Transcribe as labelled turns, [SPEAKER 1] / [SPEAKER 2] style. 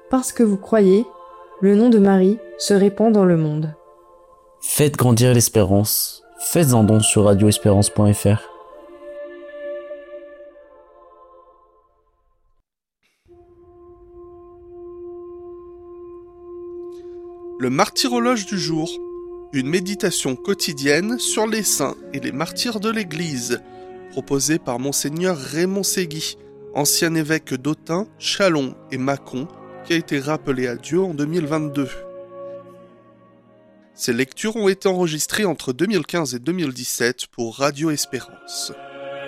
[SPEAKER 1] parce que vous croyez, le nom de Marie se répand dans le monde.
[SPEAKER 2] Faites grandir l'espérance. Faites-en don sur radioespérance.fr.
[SPEAKER 3] Le martyrologe du jour, une méditation quotidienne sur les saints et les martyrs de l'Église, proposée par Monseigneur Raymond Ségui, ancien évêque d'Autun, Châlons et Mâcon, qui a été rappelé à Dieu en 2022. Ces lectures ont été enregistrées entre 2015 et 2017 pour Radio Espérance.